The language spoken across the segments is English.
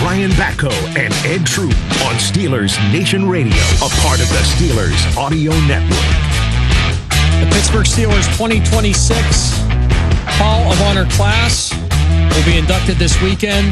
Brian Batko and Ed Troop on Steelers Nation Radio, a part of the Steelers Audio Network. The Pittsburgh Steelers 2026 Hall of Honor class will be inducted this weekend.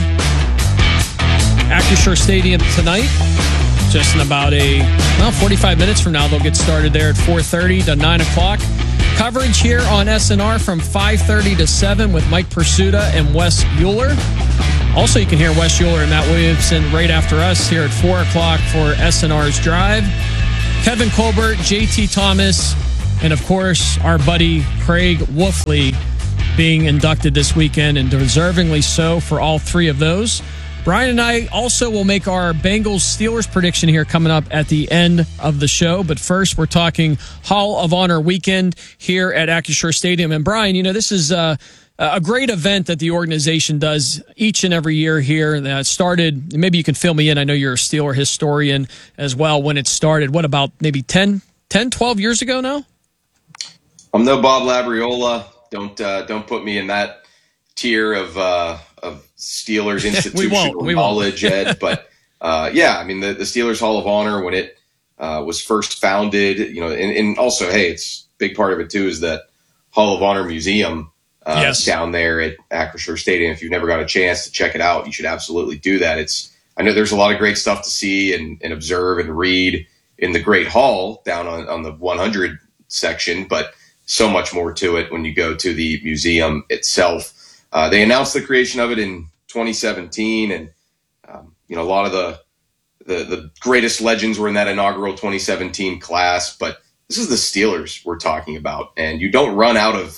Acrisure Stadium tonight. Just in about 45 minutes from now, they'll get started there at 4:30 to 9 o'clock. Coverage here on SNR from 5:30 to 7 with Mike Pursuta and Wes Euler. Also, you can hear Wes Euler and Matt Williamson right after us here at 4 o'clock for SNR's Drive. Kevin Colbert, JT Thomas, and of course, our buddy Craig Wolfley being inducted this weekend, and deservingly so for all three of those. Brian and I also will make our Bengals-Steelers prediction here coming up at the end of the show. But first, we're talking Hall of Honor weekend here at Acrisure Stadium. And Brian, you know, this is a great event that the organization does each and every year here. That started, maybe you can fill me in. I know you're a Steeler historian as well. When it started, what, about maybe 10, 12 years ago now? I'm no Bob Labriola. Don't put me in that tier of Steelers institutional knowledge, Ed. But yeah, I mean the Steelers Hall of Honor, when it was first founded, you know, and also, hey, it's a big part of it too is that Hall of Honor Museum down there at Acrisure Stadium. If you've never got a chance to check it out, you should absolutely do that. I know there's a lot of great stuff to see and observe and read in the Great Hall down on the 100 section, but so much more to it when you go to the museum itself. They announced the creation of it in 2017, and you know, a lot of the greatest legends were in that inaugural 2017 class. But this is the Steelers we're talking about, and you don't run out of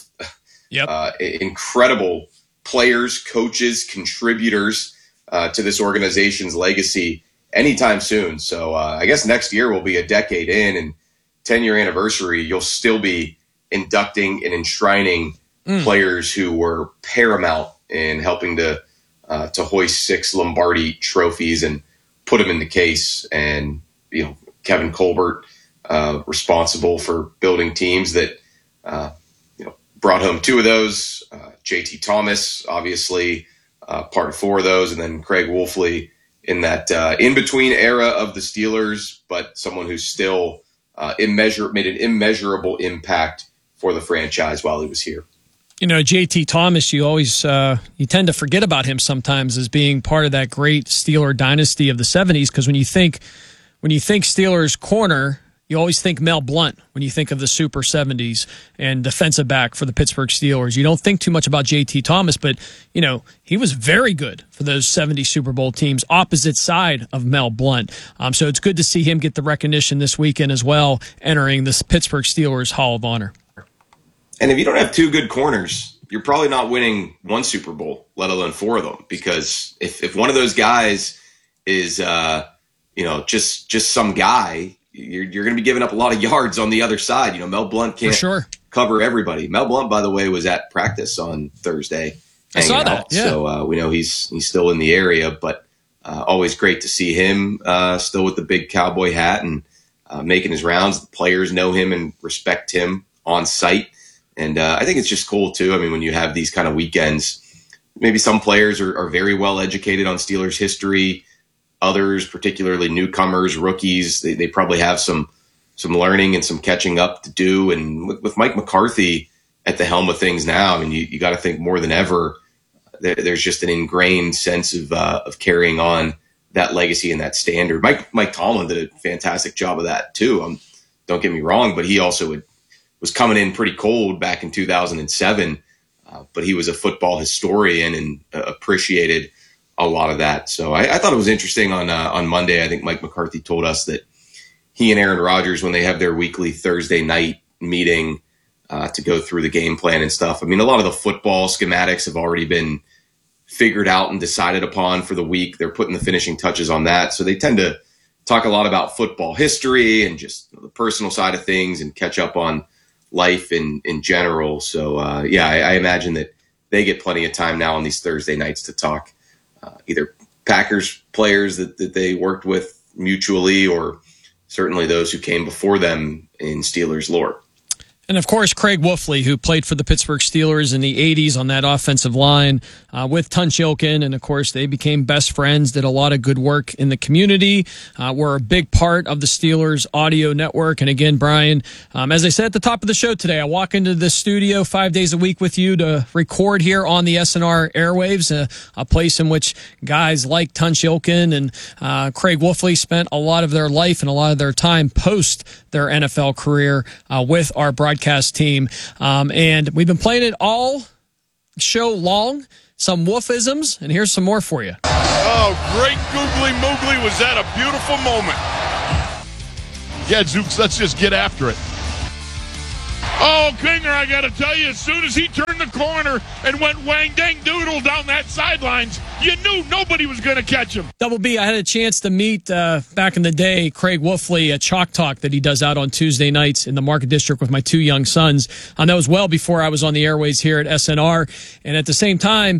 incredible players, coaches, contributors to this organization's legacy anytime soon. So I guess next year will be a decade in, and 10-year anniversary, you'll still be inducting and enshrining players who were paramount in helping to hoist 6 Lombardi trophies and put them in the case. And, you know, Kevin Colbert, responsible for building teams that, you know, brought home 2 of those. JT Thomas, obviously, part of 4 of those. And then Craig Wolfley in that in-between era of the Steelers, but someone who's still made an immeasurable impact for the franchise while he was here. You know, JT Thomas, you always you tend to forget about him sometimes as being part of that great Steeler dynasty of the 70s, because when you think Steelers corner, you always think Mel Blount when you think of the Super 70s and defensive back for the Pittsburgh Steelers. You don't think too much about JT Thomas, but, you know, he was very good for those 70 Super Bowl teams, opposite side of Mel Blount. So it's good to see him get the recognition this weekend as well, entering this Pittsburgh Steelers Hall of Honor. And if you don't have 2 good corners, you're probably not winning 1 Super Bowl, let alone 4 of them. Because if one of those guys is, you know, just some guy, you're going to be giving up a lot of yards on the other side. You know, Mel Blount can't cover everybody. Mel Blount, by the way, was at practice on Thursday. I saw that. Yeah. So we know he's still in the area, but always great to see him still with the big cowboy hat and making his rounds. The players know him and respect him on site. And I think it's just cool, too. I mean, when you have these kind of weekends, maybe some players are very well educated on Steelers history. Others, particularly newcomers, rookies, they probably have some learning and some catching up to do. And with Mike McCarthy at the helm of things now, I mean, you got to think more than ever, there's just an ingrained sense of carrying on that legacy and that standard. Mike Tomlin did a fantastic job of that, too. Don't get me wrong, but he also was coming in pretty cold back in 2007, but he was a football historian and appreciated a lot of that. So I thought it was interesting on Monday. I think Mike McCarthy told us that he and Aaron Rodgers, when they have their weekly Thursday night meeting to go through the game plan and stuff, I mean, a lot of the football schematics have already been figured out and decided upon for the week. They're putting the finishing touches on that. So they tend to talk a lot about football history and just the personal side of things and catch up on life in general. So, yeah, I imagine that they get plenty of time now on these Thursday nights to talk either Packers players that they worked with mutually or certainly those who came before them in Steelers lore. And, of course, Craig Wolfley, who played for the Pittsburgh Steelers in the 80s on that offensive line with Tunch Ilkin. And, of course, they became best friends, did a lot of good work in the community, were a big part of the Steelers audio network. And, again, Brian, as I said at the top of the show today, I walk into the studio 5 days a week with you to record here on the SNR airwaves, a place in which guys like Tunch Ilkin and Craig Wolfley spent a lot of their life and a lot of their time post their NFL career with our broadcast team. And we've been playing it all show long, some Wolfisms, and here's some more for you. Oh, great googly moogly. Was that a beautiful moment? Yeah, Zooks, let's just get after it. Oh, Kinger, I got to tell you, as soon as he turned the corner and went wang dang doodle down that sidelines, you knew nobody was going to catch him. Double B, I had a chance to meet back in the day Craig Wolfley at Chalk Talk that he does out on Tuesday nights in the Market District with my two young sons. That was well before I was on the airways here at SNR. And at the same time,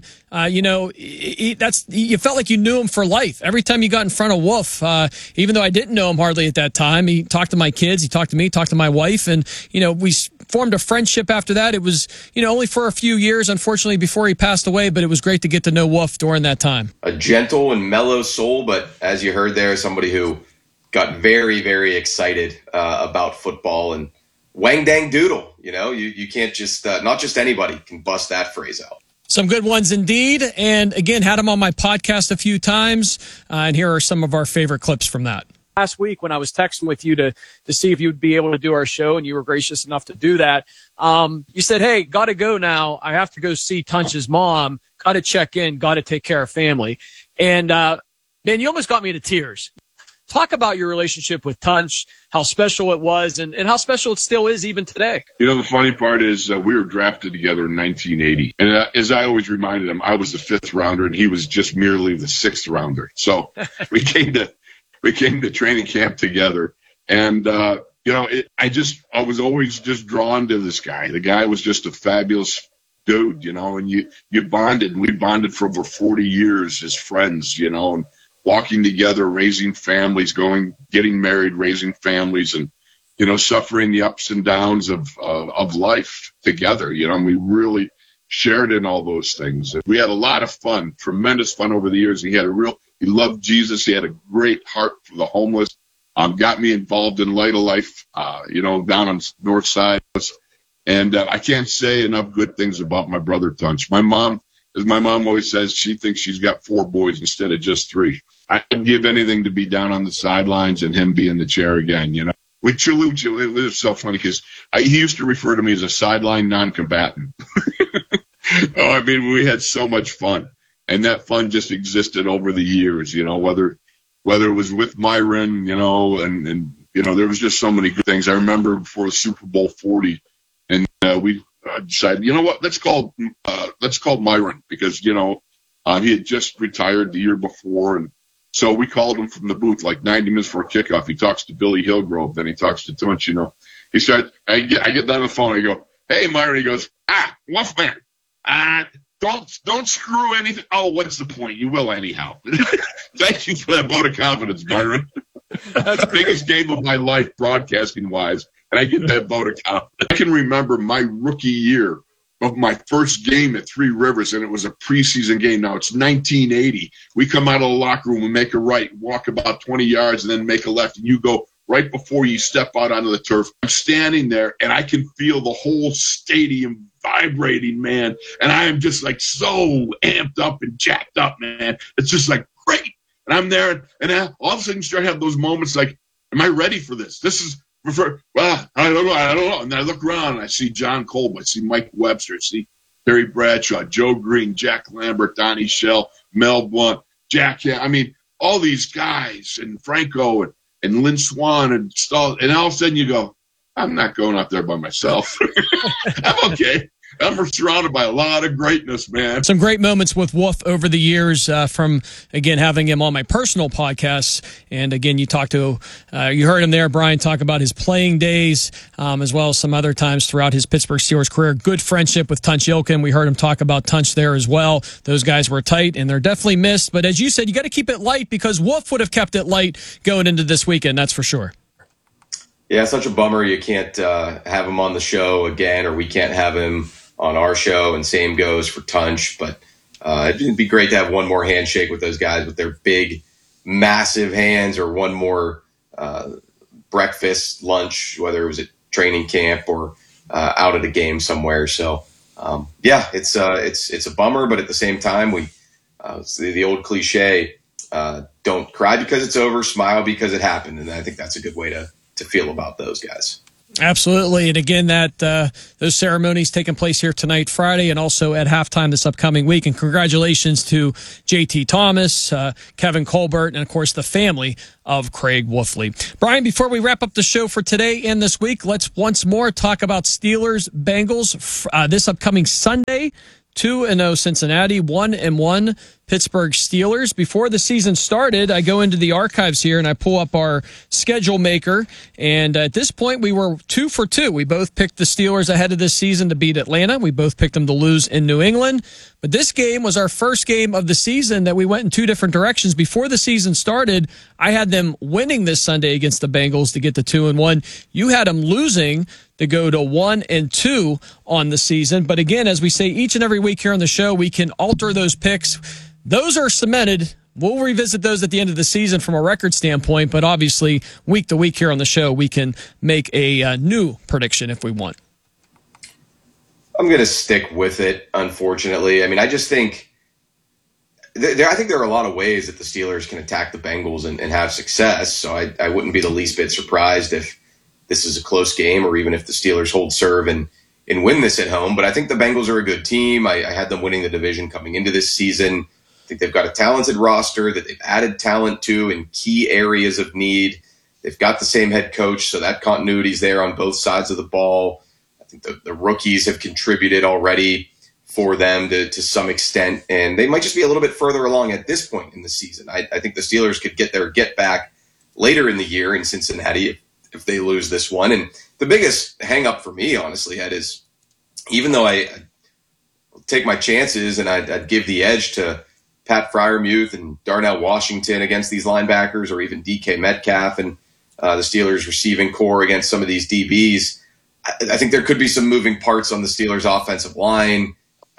you felt like you knew him for life. Every time you got in front of Wolf, even though I didn't know him hardly at that time, he talked to my kids, he talked to me, talked to my wife, and, we formed a friendship after that. It was, only for a few years, unfortunately, before he passed away, but it was great to get to know Wolf during that time. A gentle and mellow soul, but as you heard there, somebody who got very, very excited about football and wang dang doodle. You can't just, not just anybody can bust that phrase out. Some good ones indeed. And again, had him on my podcast a few times. And here are some of our favorite clips from that. Last week when I was texting with you to see if you'd be able to do our show, and you were gracious enough to do that, you said, hey, got to go now. I have to go see Tunch's mom. Got to check in. Got to take care of family. And, man, you almost got me to tears. Talk about your relationship with Tunch, how special it was, and how special it still is even today. The funny part is we were drafted together in 1980. And as I always reminded him, I was the 5th rounder, and he was just merely the 6th rounder. So we came to training camp together. And, I was always just drawn to this guy. The guy was just a fabulous dude, and you bonded. And we bonded for over 40 years as friends, and walking together, raising families, getting married, raising families, and, suffering the ups and downs of life together. And we really shared in all those things. We had a lot of fun, tremendous fun over the years. He loved Jesus. He had a great heart for the homeless. Got me involved in Light of Life, down on North Side. And I can't say enough good things about my brother Tunch. My mom, as my mom always says, she thinks she's got 4 boys instead of just 3. I'd give anything to be down on the sidelines and him be in the chair again, We truly, it was so funny because he used to refer to me as a sideline non-combatant. We had so much fun. And that fun just existed over the years, whether it was with Myron, and there was just so many good things. I remember before Super Bowl 40, and we decided, let's call Myron because, he had just retired the year before. And so we called him from the booth like 90 minutes before kickoff. He talks to Billy Hillgrove, then he talks to Tunch, He said, I get down the phone, I go, hey, Myron. He goes, Wolfman, don't screw anything. Oh, what's the point? You will anyhow. Thank you for that vote of confidence, Myron. That's the biggest game of my life, broadcasting-wise, and I get that vote of confidence. I can remember my rookie year of my first game at Three Rivers, and it was a preseason game. Now, it's 1980. We come out of the locker room and make a right, walk about 20 yards, and then make a left, and you go right before you step out onto the turf. I'm standing there, and I can feel the whole stadium vibrating, man. And I am just like so amped up and jacked up, man. It's just like great. And I'm there, and all of a sudden you start to have those moments like, am I ready for this? This is, I don't know. And I look around, and I see John Kolb, I see Mike Webster, I see Terry Bradshaw, Joe Green, Jack Lambert, Donnie Shell, Mel Blunt, Jack, all these guys, and Franco, and Lynn Swan, and Stahl, and all of a sudden you go, I'm not going out there by myself. I'm okay. I'm surrounded by a lot of greatness, man. Some great moments with Wolf over the years from, again, having him on my personal podcasts. And, again, you heard him there, Brian, talk about his playing days as well as some other times throughout his Pittsburgh Steelers career. Good friendship with Tunch Ilkin. We heard him talk about Tunch there as well. Those guys were tight, and they're definitely missed. But as you said, you got to keep it light because Wolf would have kept it light going into this weekend, that's for sure. Yeah, such a bummer you can't have him on the show again, or we can't have him on our show, and same goes for Tunch. But it'd be great to have one more handshake with those guys with their big, massive hands, or one more breakfast, lunch, whether it was at training camp or out at a game somewhere. So, it's a bummer, but at the same time, it's the old cliche, don't cry because it's over, smile because it happened. And I think that's a good way to feel about those guys. Absolutely. And again, that those ceremonies taking place here tonight, Friday, and also at halftime this upcoming week. And congratulations to JT Thomas, Kevin Colbert, and of course the family of Craig Wolfley. Brian, before we wrap up the show for today and this week, let's once more talk about Steelers Bengals this upcoming Sunday. 2-0 Cincinnati, 1-1 Pittsburgh Steelers. Before the season started, I go into the archives here and I pull up our schedule maker. And at this point, we were 2 for 2. We both picked the Steelers ahead of this season to beat Atlanta. We both picked them to lose in New England. But this game was our first game of the season that we went in two different directions. Before the season started, I had them winning this Sunday against the Bengals to get to 2-1. You had them losing to go to 1-2 on the season. But again, as we say each and every week here on the show, we can alter those picks. Those are cemented. We'll revisit those at the end of the season from a record standpoint, but obviously week to week here on the show, we can make a new prediction if we want. I'm going to stick with it, unfortunately. I mean, I just think I think there are a lot of ways that the Steelers can attack the Bengals and have success. So I wouldn't be the least bit surprised if this is a close game, or even if the Steelers hold serve and win this at home. But I think the Bengals are a good team. I had them winning the division coming into this season. I think they've got a talented roster that they've added talent to in key areas of need. They've got the same head coach, so that continuity is there on both sides of the ball. I think the rookies have contributed already for them to some extent, and they might just be a little bit further along at this point in the season. I think the Steelers could get their get back later in the year in Cincinnati if they lose this one. And the biggest hang up for me, honestly, Ed, is even though I take my chances and I'd give the edge to Pat Freiermuth and Darnell Washington against these linebackers, or even DK Metcalf and the Steelers receiving core against some of these DBs, I think there could be some moving parts on the Steelers offensive line.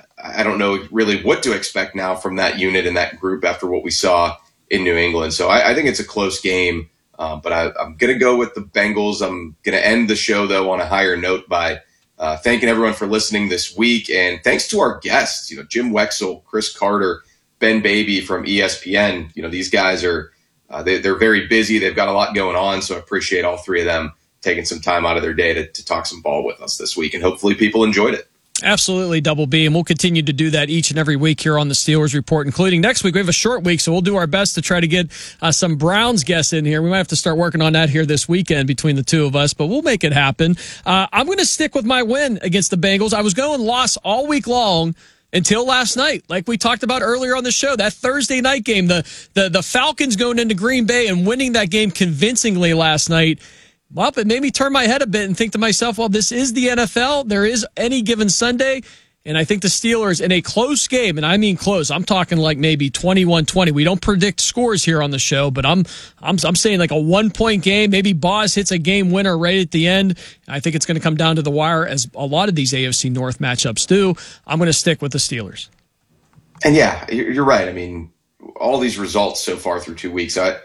I don't know really what to expect now from that unit and that group after what we saw in New England. So I think it's a close game, but I'm going to go with the Bengals. I'm going to end the show, though, on a higher note by thanking everyone for listening this week. And thanks to our guests, Jim Wexell, Chris Carter, Ben Baby from ESPN. These guys are they're very busy. They've got a lot going on, so I appreciate all three of them taking some time out of their day to talk some ball with us this week, and hopefully people enjoyed it. Absolutely, Double B, and we'll continue to do that each and every week here on the Steelers Report, including next week. We have a short week, so we'll do our best to try to get some Browns guests in here. We might have to start working on that here this weekend between the two of us, but we'll make it happen. I'm going to stick with my win against the Bengals. I was going loss all week long until last night, like we talked about earlier on the show. That Thursday night game, the Falcons going into Green Bay and winning that game convincingly last night. Well, it made me turn my head a bit and think to myself, well, this is the NFL. There is any given Sunday. And I think the Steelers in a close game, and I mean close, I'm talking like maybe 21-20. We don't predict scores here on the show, but I'm saying like a 1-point game. Maybe Boz hits a game winner right at the end. I think it's going to come down to the wire, as a lot of these AFC North matchups do. I'm going to stick with the Steelers. And yeah, you're right. I mean, all these results so far through 2 weeks, I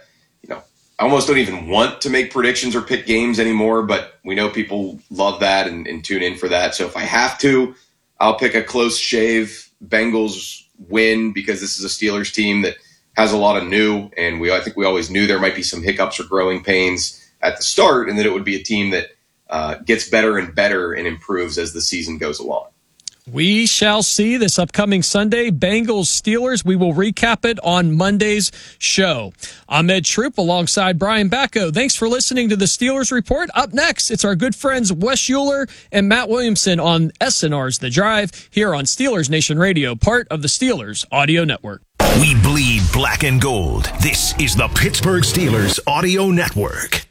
almost don't even want to make predictions or pick games anymore, but we know people love that and tune in for that. So if I have to, I'll pick a close shave Bengals win, because this is a Steelers team that has a lot of new, and I think we always knew there might be some hiccups or growing pains at the start, and that it would be a team that gets better and better and improves as the season goes along. We shall see this upcoming Sunday, Bengals Steelers. We will recap it on Monday's show. I'm Ed Troop alongside Brian Bacco. Thanks for listening to the Steelers Report. Up next, it's our good friends Wes Euler and Matt Williamson on SNR's The Drive here on Steelers Nation Radio, part of the Steelers Audio Network. We bleed black and gold. This is the Pittsburgh Steelers Audio Network.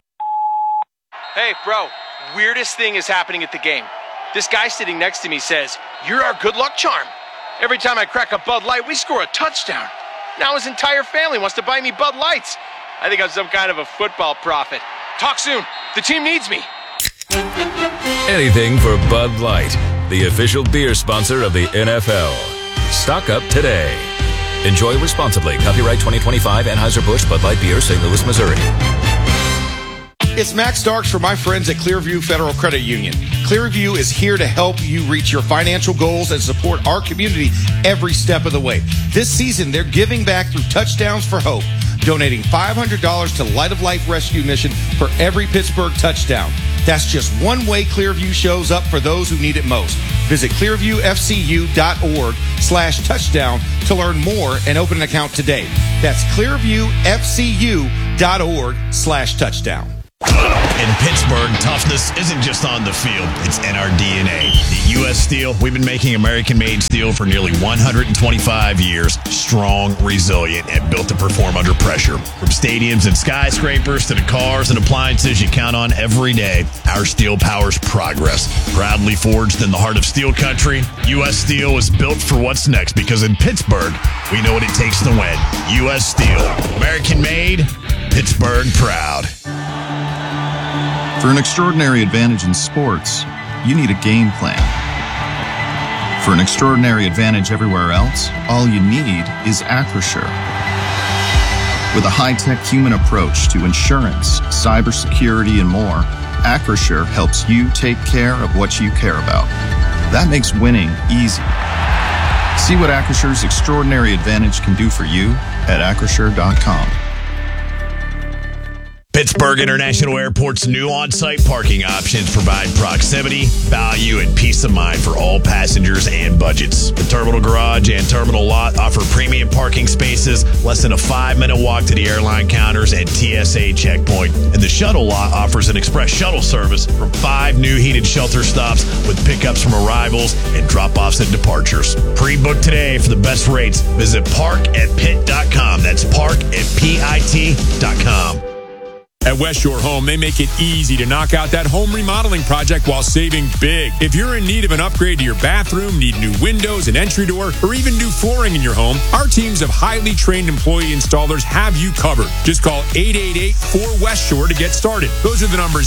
Hey, bro, weirdest thing is happening at the game. This guy sitting next to me says, "You're our good luck charm. Every time I crack a Bud Light, we score a touchdown. Now his entire family wants to buy me Bud Lights. I think I'm some kind of a football prophet. Talk soon." The team needs me. Anything for Bud Light, the official beer sponsor of the NFL. Stock up today. Enjoy responsibly. Copyright 2025 Anheuser-Busch Bud Light Beer, St. Louis, Missouri. It's Max Starks for my friends at Clearview Federal Credit Union. Clearview is here to help you reach your financial goals and support our community every step of the way. This season, they're giving back through Touchdowns for Hope, donating $500 to Light of Life Rescue Mission for every Pittsburgh touchdown. That's just one way Clearview shows up for those who need it most. Visit clearviewfcu.org/touchdown to learn more and open an account today. That's clearviewfcu.org/touchdown. In Pittsburgh, toughness isn't just on the field, it's in our DNA. At U.S. Steel, we've been making American-made steel for nearly 125 years, strong, resilient, and built to perform under pressure. From stadiums and skyscrapers to the cars and appliances you count on every day, our steel powers progress. Proudly forged in the heart of steel country, U.S. Steel is built for what's next because in Pittsburgh, we know what it takes to win. U.S. Steel, American-made, Pittsburgh proud. For an extraordinary advantage in sports, you need a game plan. For an extraordinary advantage everywhere else, all you need is Acrisure. With a high-tech human approach to insurance, cybersecurity, and more, Acrisure helps you take care of what you care about. That makes winning easy. See what Acrisure's extraordinary advantage can do for you at Acrisure.com. Pittsburgh International Airport's new on-site parking options provide proximity, value, and peace of mind for all passengers and budgets. The Terminal Garage and Terminal Lot offer premium parking spaces, less than a 5-minute walk to the airline counters and TSA checkpoint. And the Shuttle Lot offers an express shuttle service from 5 new heated shelter stops with pickups from arrivals and drop-offs and departures. Pre-book today for the best rates. Visit parkatpitt.com. That's parkatpitt.com. At West Shore Home, they make it easy to knock out that home remodeling project while saving big. If you're in need of an upgrade to your bathroom, need new windows, an entry door, or even new flooring in your home, our teams of highly trained employee installers have you covered. Just call 888-4West Shore to get started. Those are the numbers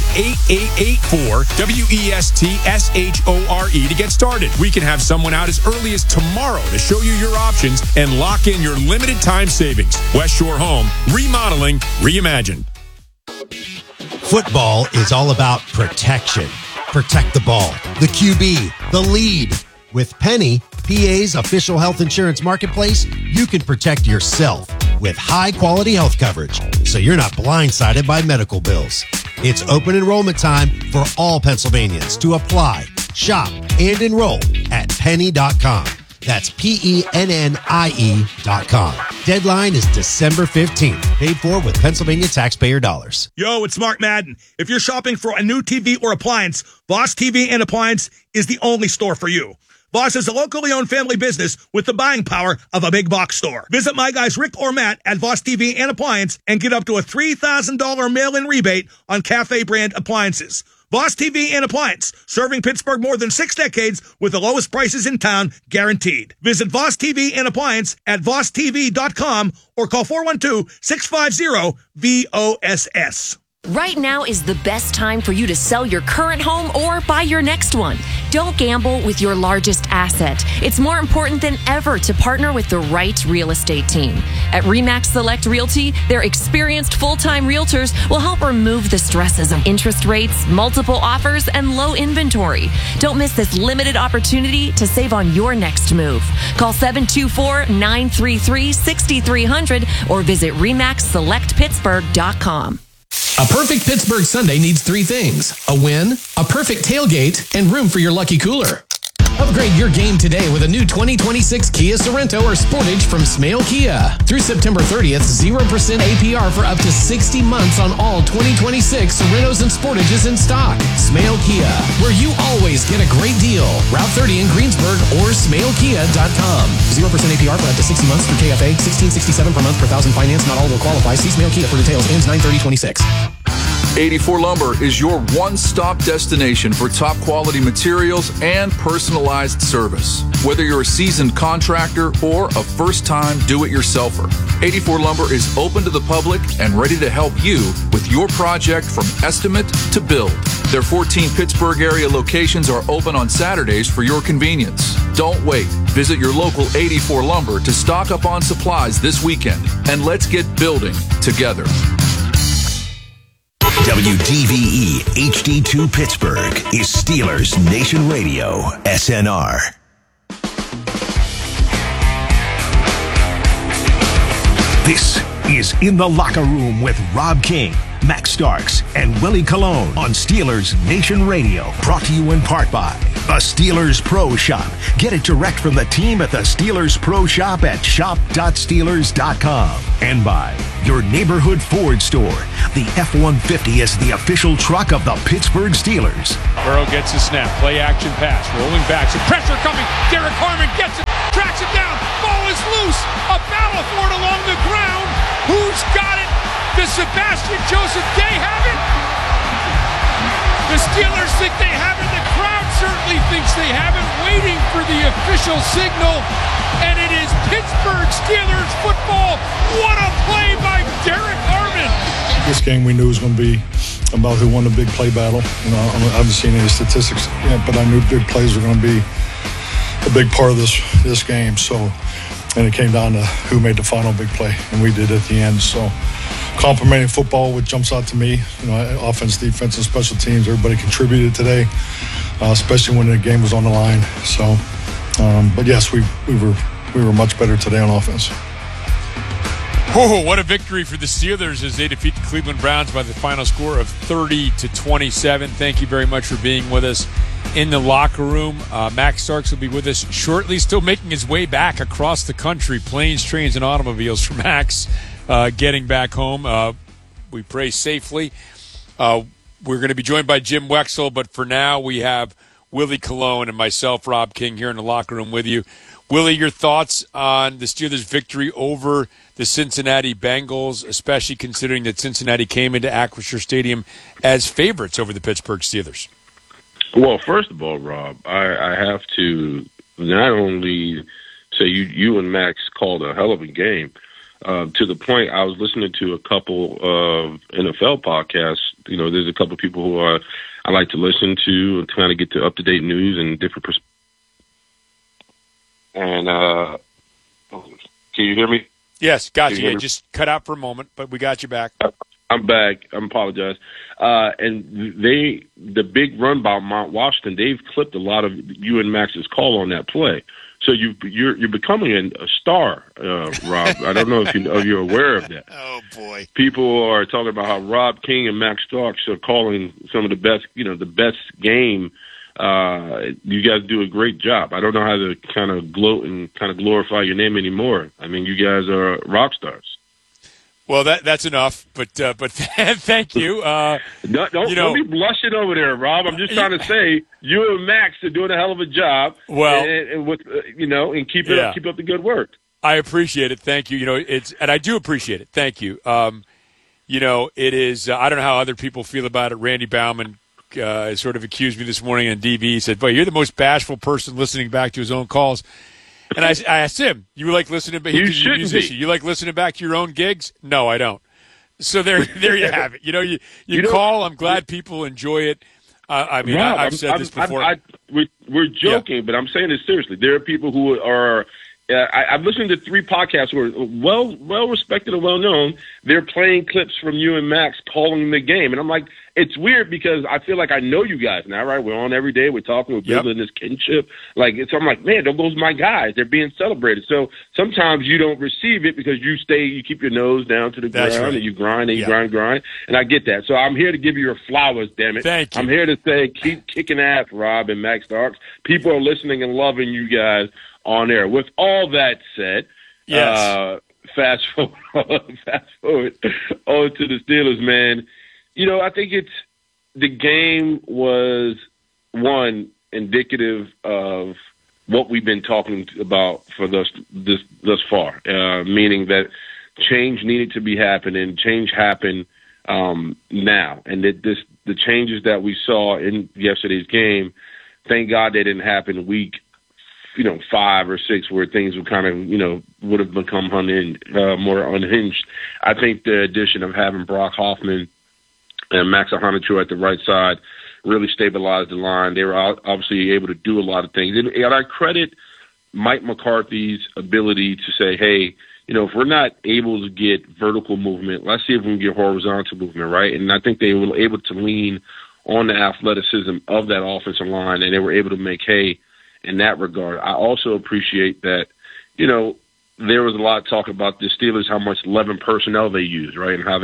8884-WESTSHORE to get started. We can have someone out as early as tomorrow to show you your options and lock in your limited time savings. West Shore Home, remodeling, reimagined. Football is all about protection. Protect the ball, the QB, the lead. With Penny, PA's official health insurance marketplace, you can protect yourself with high-quality health coverage, so you're not blindsided by medical bills. It's open enrollment time for all Pennsylvanians to apply, shop, and enroll at penny.com. That's PENNIE.com. Deadline is December 15th. Paid for with Pennsylvania taxpayer dollars. Yo, it's Mark Madden. If you're shopping for a new TV or appliance, Voss TV and Appliance is the only store for you. Voss is a locally owned family business with the buying power of a big box store. Visit my guys Rick or Matt at Voss TV and Appliance and get up to a $3,000 mail-in rebate on Cafe brand appliances. Voss TV and Appliance, serving Pittsburgh more than 6 decades with the lowest prices in town, guaranteed. Visit Voss TV and Appliance at VossTV.com or call 412-650-VOSS. Right now is the best time for you to sell your current home or buy your next one. Don't gamble with your largest asset. It's more important than ever to partner with the right real estate team. At RE/MAX Select Realty, their experienced full-time realtors will help remove the stresses of interest rates, multiple offers, and low inventory. Don't miss this limited opportunity to save on your next move. Call 724-933-6300 or visit RE/MAXSelectPittsburgh.com. A perfect Pittsburgh Sunday needs 3 things: a win, a perfect tailgate, and room for your lucky cooler. Upgrade your game today with a new 2026 Kia Sorento or Sportage from Smale Kia. Through September 30th, 0% APR for up to 60 months on all 2026 Sorentos and Sportages in stock. Smale Kia, where you always get a great deal. Route 30 in Greensburg or smalekia.com. 0% APR for up to 60 months through KFA. $16.67 per month per thousand finance. Not all will qualify. See Smale Kia for details. Ends 9/30/26. 84 Lumber is your one-stop destination for top-quality materials and personalized service. Whether you're a seasoned contractor or a first-time do-it-yourselfer, 84 Lumber is open to the public and ready to help you with your project from estimate to build. Their 14 Pittsburgh area locations are open on Saturdays for your convenience. Don't wait. Visit your local 84 Lumber to stock up on supplies this weekend, and let's get building together. WDVE HD2 Pittsburgh is Steelers Nation Radio, SNR. This is In the Locker Room with Rob King, Max Starks, and Willie Colon on Steelers Nation Radio. Brought to you in part by the Steelers Pro Shop. Get it direct from the team at the Steelers Pro Shop at shop.steelers.com. And by your neighborhood Ford store. The F-150 is the official truck of the Pittsburgh Steelers. Burrow gets a snap. Play action pass. Rolling back. Some pressure coming. Derek Harmon gets it. Tracks it down. Ball is loose. A battle for it along the ground. Who's got it? Does Sebastian Joseph Day have it? The Steelers think they have it. The crowd certainly thinks they have it. Waiting for the official signal. And it is Pittsburgh Steelers football. What a play by Derek Harmon. This game we knew was going to be about who won the big play battle. You know, I haven't seen any statistics yet, but I knew big plays were going to be a big part of this game. So, and it came down to who made the final big play, and we did at the end. So, complimenting football, what jumps out to me, you know, offense, defense, and special teams, everybody contributed today, especially when the game was on the line. So, but yes, we were much better today on offense. Oh, what a victory for the Steelers as they defeat the Cleveland Browns by the final score of 30-27. Thank you very much for being with us in the locker room. Max Starks will be with us shortly, still making his way back across the country, planes, trains, and automobiles for Max getting back home. We pray safely. We're going to be joined by Jim Wexell, but for now we have Willie Colon and myself, Rob King, here in the locker room with you. Willie, your thoughts on the Steelers' victory over the Cincinnati Bengals, especially considering that Cincinnati came into Acrisure Stadium as favorites over the Pittsburgh Steelers? Well, first of all, Rob, I have to not only say you and Max called a hell of a game, to the point I was listening to a couple of NFL podcasts. You know, there's a couple of people who I like to listen to and kind of get the up-to-date news and different perspectives. And can you hear me? Yes, got you. It just cut out for a moment, but we got you back. I'm back. I apologize. And the big run by Mount Washington, they've clipped a lot of you and Max's call on that play. So you're becoming a star, Rob. I don't know if you're aware of that. Oh boy! People are talking about how Rob King and Max Starks are calling some of the best, the best game. You guys do a great job. I don't know how to kind of gloat and kind of glorify your name anymore. I mean, you guys are rock stars. Well, that's enough. But thank you. Don't be blushing over there, Rob. I'm just trying to say you and Max are doing a hell of a job. Well, and with and keep up the good work. I appreciate it. Thank you. And I do appreciate it. Thank you. It is. I don't know how other people feel about it. Randy Baumann sort of accused me this morning on DV. He said, "Boy, you're the most bashful person listening back to his own calls." And I asked him, "You like listening back? You like listening back to your own gigs?" No, I don't. So there you have it. You call. I'm glad people enjoy it. Rob, I've said this before. We're joking, but I'm saying this seriously. There are people who are. I've listened to 3 podcasts who are well respected and well known. They're playing clips from you and Max calling the game, and I'm like, it's weird because I feel like I know you guys now, right? We're on every day. We're talking. We're building this kinship. So I'm like, man, those are my guys. They're being celebrated. So sometimes you don't receive it because you keep your nose down to the ground, right, and you grind and you grind. And I get that. So I'm here to give you your flowers, damn it. Thank you. I'm here to say keep kicking ass, Rob and Max Starks. People are listening and loving you guys on air. With all that said, yes. Fast forward on to the Steelers, man. I think the game was, one, indicative of what we've been talking about for thus far, meaning that change needed to be happening. Change happened now. And the changes that we saw in yesterday's game, thank God they didn't happen week 5 or 6 where things would kind of, would have become more unhinged. I think the addition of having Brock Hoffman and Max Ahanachu at the right side really stabilized the line. They were obviously able to do a lot of things. And I credit Mike McCarthy's ability to say, hey, if we're not able to get vertical movement, let's see if we can get horizontal movement, right? And I think they were able to lean on the athleticism of that offensive line, and they were able to make hay in that regard. I also appreciate that, there was a lot of talk about the Steelers, how much 11 personnel they use, right, and how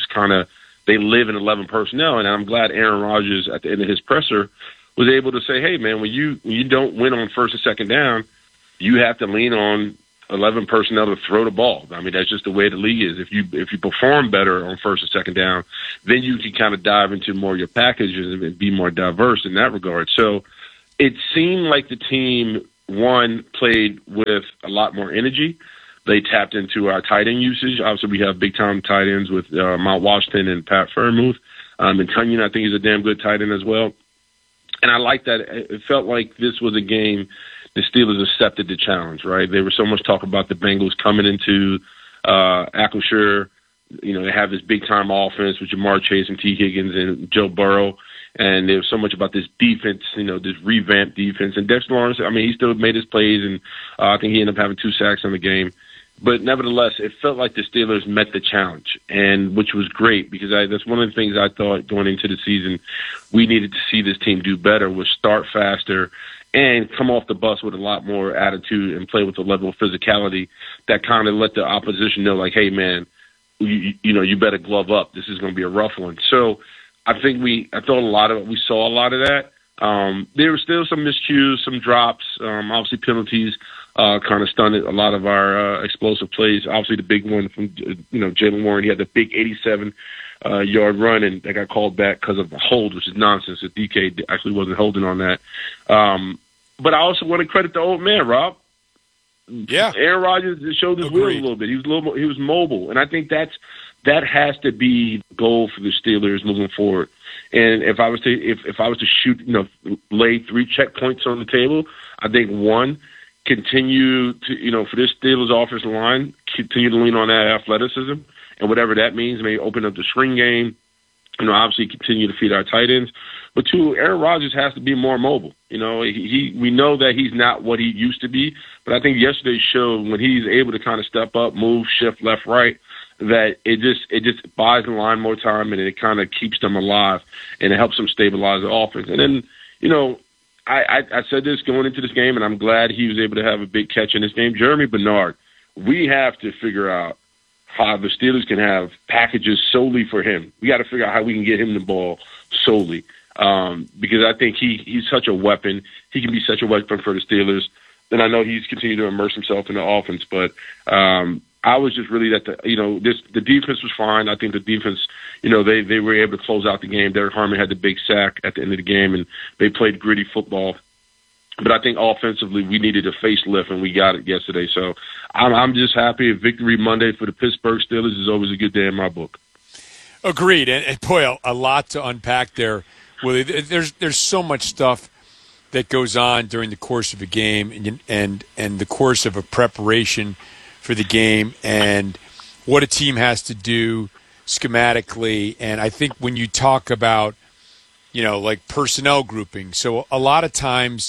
they live in 11 personnel. And I'm glad Aaron Rodgers, at the end of his presser, was able to say, hey, man, when you don't win on first and second down, you have to lean on 11 personnel to throw the ball. I mean, that's just the way the league is. If you perform better on first and second down, then you can kind of dive into more of your packages and be more diverse in that regard. So it seemed like the team, one, played with a lot more energy. They tapped into our tight end usage. Obviously, we have big-time tight ends with Mount Washington and Pat Freiermuth. And Tunyon, I think, is a damn good tight end as well. And I like that. It felt like this was a game the Steelers accepted the challenge, right? There was so much talk about the Bengals coming into Acrisure. They have this big-time offense with Jamar Chase and T. Higgins and Joe Burrow. And there was so much about this defense, this revamped defense. And Dexter Lawrence, he still made his plays, and I think he ended up having 2 sacks in the game. But nevertheless, it felt like the Steelers met the challenge, and which was great because that's one of the things I thought going into the season we needed to see this team do better was start faster and come off the bus with a lot more attitude and play with a level of physicality that kind of let the opposition know, like, hey, man, you better glove up. This is going to be a rough one. So I think we saw a lot of that. There were still some miscues, some drops, obviously penalties. Kind of stunned a lot of our explosive plays. Obviously, the big one from Jaylen Warren, he had the big 87-yard run, and that got called back because of a hold, which is nonsense. The DK actually wasn't holding on that. But I also want to credit the old man, Rob. Yeah, Aaron Rodgers showed his will a little bit. He was mobile, and I think that has to be the goal for the Steelers moving forward. And if I was to shoot, lay 3 checkpoints on the table, I think one, continue to, for this Steelers offensive line, continue to lean on that athleticism, and whatever that means, maybe open up the screen game, obviously continue to feed our tight ends. But 2, Aaron Rodgers has to be more mobile. We know that he's not what he used to be, but I think yesterday showed when he's able to kind of step up, move, shift left, right, that it just buys the line more time, and it kind of keeps them alive, and it helps them stabilize the offense. And then, I said this going into this game, and I'm glad he was able to have a big catch in this game. Jeremy Bernard, we have to figure out how the Steelers can have packages solely for him. We got to figure out how we can get him the ball solely because I think he's such a weapon. He can be such a weapon for the Steelers. And I know he's continued to immerse himself in the offense, but I was just really the defense was fine. I think the defense, they were able to close out the game. Derek Harmon had the big sack at the end of the game, and they played gritty football. But I think offensively we needed a facelift, and we got it yesterday. So I'm just happy. Victory Monday for the Pittsburgh Steelers is always a good day in my book. Agreed. And boy, a lot to unpack there, Willie. There's so much stuff that goes on during the course of a game and the course of a preparation for the game and what a team has to do schematically. And I think when you talk about, like personnel grouping, so a lot of times,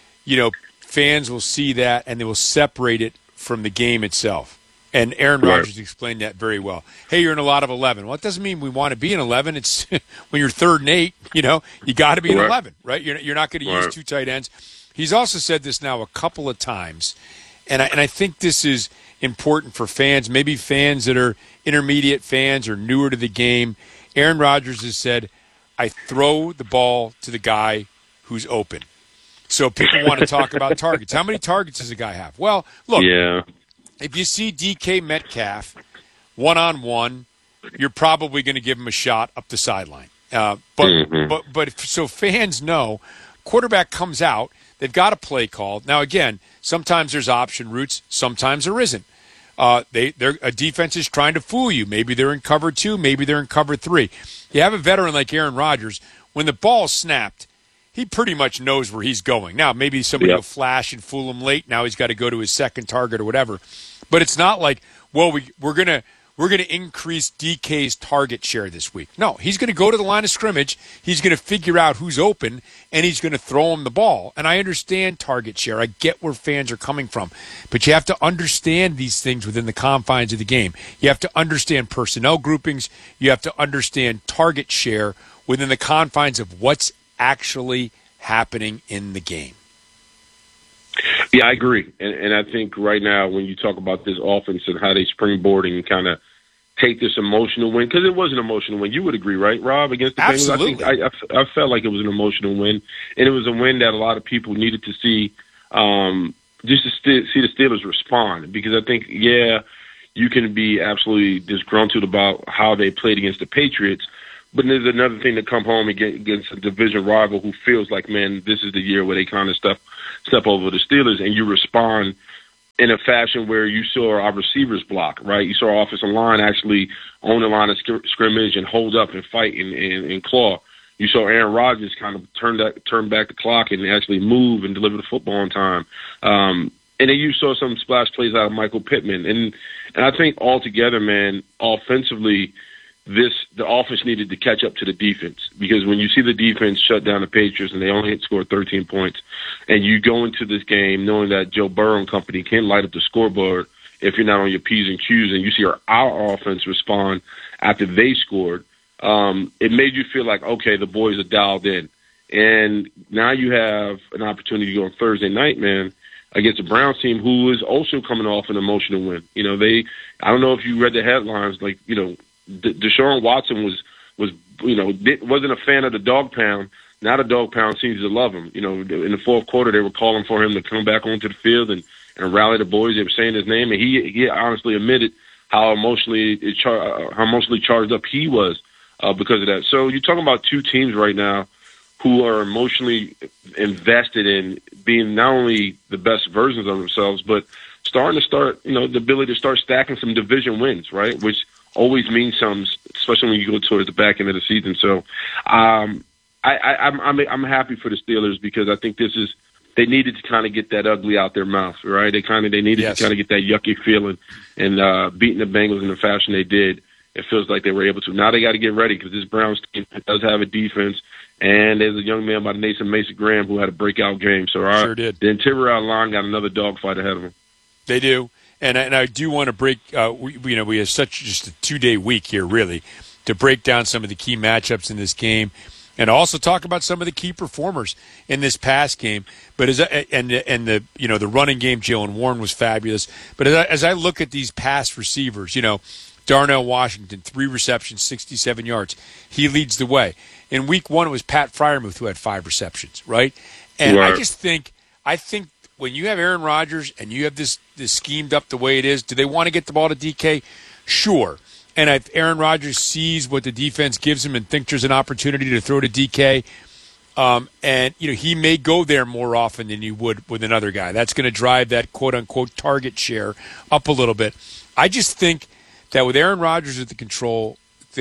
fans will see that and they will separate it from the game itself. And Aaron Rodgers explained that very well. Hey, you're in a lot of 11. Well, it doesn't mean we want to be in 11. It's when you're 3rd and 8, you got to be in 11, right? You're not going to use 2 tight ends. He's also said this now a couple of times, and I think this is important for fans, maybe fans that are intermediate fans or newer to the game. Aaron Rodgers has said, I throw the ball to the guy who's open. So people want to talk about targets. How many targets does a guy have? Well, look, if you see DK Metcalf one-on-one, you're probably going to give him a shot up the sideline. But so fans know, quarterback comes out, they've got a play called. Now, again, sometimes there's option routes, sometimes there isn't. A defense is trying to fool you. Maybe they're in cover 2, maybe they're in cover 3. You have a veteran like Aaron Rodgers. When the ball's snapped, he pretty much knows where he's going. Now, maybe somebody will flash and fool him late. Now he's got to go to his second target or whatever. But it's not like, well, we're gonna increase DK's target share this week. No, he's going to go to the line of scrimmage. He's going to figure out who's open, and he's going to throw him the ball. And I understand target share. I get where fans are coming from. But you have to understand these things within the confines of the game. You have to understand personnel groupings. You have to understand target share within the confines of what's actually happening in the game. Yeah, I agree. And I think right now when you talk about this offense and how they springboard and kind of take this emotional win, because it was an emotional win. You would agree, right, Rob, against the Bengals? Absolutely. I felt like it was an emotional win, and it was a win that a lot of people needed to see, just to see the Steelers respond. Because I think, you can be absolutely disgruntled about how they played against the Patriots, but there's another thing to come home against a division rival who feels like, man, this is the year where they kind of step over the Steelers, and you respond in a fashion where you saw our receivers block, right? You saw our offensive line actually own the line of scrimmage and hold up and fight and claw. You saw Aaron Rodgers kind of turn back the clock and actually move and deliver the football on time. And then you saw some splash plays out of Michael Pittman. And I think altogether, man, offensively, the offense needed to catch up to the defense, because when you see the defense shut down the Patriots and they only scored 13 points, and you go into this game knowing that Joe Burrow and company can light up the scoreboard if you're not on your P's and Q's, and you see our offense respond after they scored, it made you feel like, okay, the boys are dialed in. And now you have an opportunity to go on Thursday night, man, against a Browns team who is also coming off an emotional win. You know, I don't know if you read the headlines, like, you know, Deshaun Watson wasn't a fan of the dog pound. Now the dog pound seems to love him. You know, in the fourth quarter, they were calling for him to come back onto the field and rally the boys. They were saying his name, and he honestly admitted how emotionally charged up he was because of that. So you're talking about two teams right now who are emotionally invested in being not only the best versions of themselves, but the ability to start stacking some division wins, right? Which always means something, especially when you go towards the back end of the season. So I'm happy for the Steelers, because I think they needed to kind of get that ugly out their mouth, right? They needed to kind of get that yucky feeling, and beating the Bengals in the fashion they did, it feels like they were able to. Now they got to get ready, because this Browns team does have a defense, and there's a young man by the name of Mason Graham who had a breakout game. So the interior line got another dogfight ahead of them. They do. And I do want to break, we have just a 2-day week here, really, to break down some of the key matchups in this game, and also talk about some of the key performers in this past game. But the running game, Jaylen Warren was fabulous. But as I look at these past receivers, Darnell Washington, 3 receptions, 67 yards. He leads the way. In week 1, it was Pat Freiermuth who had 5 receptions, right? And right. I think when you have Aaron Rodgers and you have this schemed up the way it is, do they want to get the ball to DK? Sure. And if Aaron Rodgers sees what the defense gives him and thinks there's an opportunity to throw to DK, he may go there more often than you would with another guy. That's going to drive that quote-unquote target share up a little bit. I just think that with Aaron Rodgers at the controls,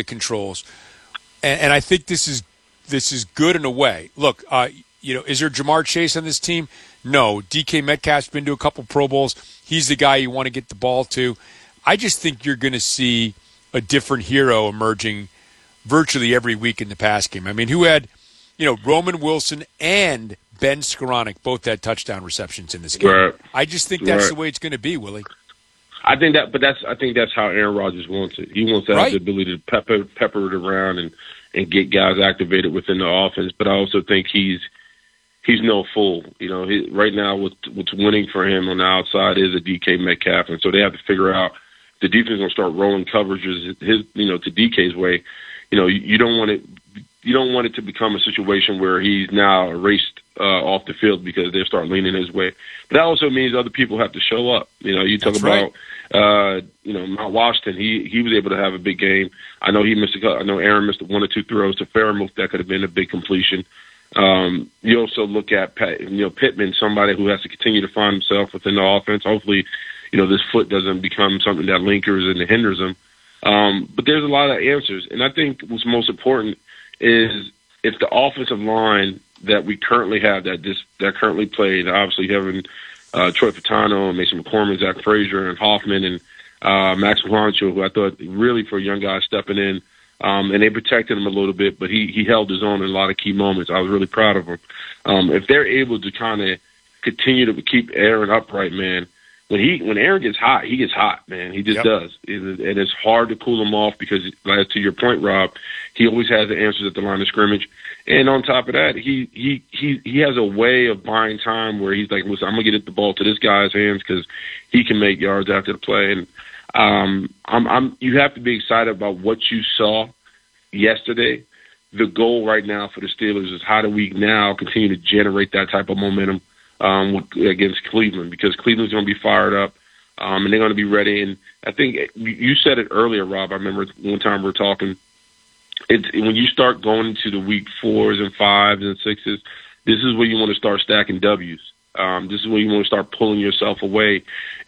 and I think this is good in a way. Look, is there Jamar Chase on this team? No. DK Metcalf's been to a couple Pro Bowls. He's the guy you want to get the ball to. I just think you're going to see a different hero emerging virtually every week in the pass game. I mean, who had, Roman Wilson and Ben Skoranek both had touchdown receptions in this game. Right. I just think that's the way it's going to be, Willie. I think that's how Aaron Rodgers wants it. He wants to have the ability to pepper it around and get guys activated within the offense. But I also think he's no fool. Right now what's winning for him on the outside is a DK Metcalf, and so they have to figure out if the defense is going to start rolling coverages to DK's way. You don't want it to become a situation where he's now erased off the field because they start leaning his way. But that also means other people have to show up. You talk about Mount Washington. He was able to have a big game. I know Aaron missed 1 or 2 throws to Freiermuth that could have been a big completion. You also look at Pittman, somebody who has to continue to find himself within the offense. Hopefully, this foot doesn't become something that lingers and hinders him. But there's a lot of answers. And I think what's most important is if the offensive line that we currently have that currently played, obviously having Troy Fatano, Mason McCormick, Zach Frazier, and Hoffman, and Max Juancho, who I thought really for a young guy stepping in, and they protected him a little bit, but he held his own in a lot of key moments. I was really proud of him. If they're able to kind of continue to keep Aaron upright, man, when Aaron gets hot, he gets hot, man. He just does. And it's hard to cool him off because, to your point, Rob, he always has the answers at the line of scrimmage. And on top of that, he has a way of buying time where he's like, listen, I'm going to get the ball to this guy's hands because he can make yards after the play. And you have to be excited about what you saw yesterday. The goal right now for the Steelers is how do we now continue to generate that type of momentum against Cleveland, because Cleveland's going to be fired up and they're going to be ready. And I think you said it earlier, Rob. I remember one time we were talking. When you start going into the week 4s and 5s and 6s, this is where you want to start stacking W's. This is where you want to start pulling yourself away